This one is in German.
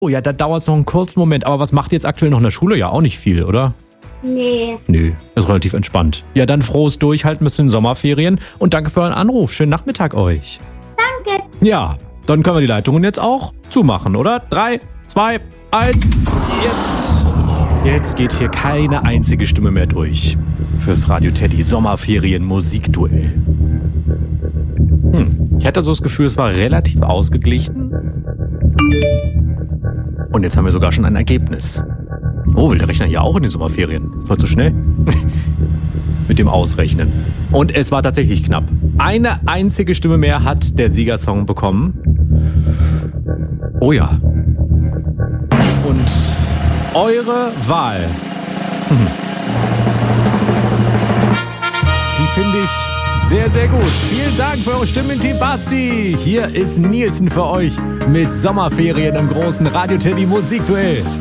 Oh ja, da dauert es noch einen kurzen Moment. Aber was macht ihr jetzt aktuell noch in der Schule? Ja, auch nicht viel, oder? Nee. Nö, ist relativ entspannt. Ja, dann frohes Durchhalten bis zu den Sommerferien und danke für euren Anruf. Schönen Nachmittag euch. Danke. Ja, dann können wir die Leitungen jetzt auch zumachen, oder? 3, 2, 1, jetzt geht hier keine einzige Stimme mehr durch. Fürs Radio Teddy Sommerferien Musikduell. Ich hatte so das Gefühl, es war relativ ausgeglichen. Und jetzt haben wir sogar schon ein Ergebnis. Oh, will der Rechner hier auch in die Sommerferien? Ist heute so schnell? Mit dem Ausrechnen. Und es war tatsächlich knapp. Eine einzige Stimme mehr hat der Siegersong bekommen. Oh ja. Und eure Wahl. Die finde ich sehr, sehr gut. Vielen Dank für eure Stimmen, Team Basti. Hier ist Nielsen für euch mit Sommerferien im großen Radio Teddy Musikduell.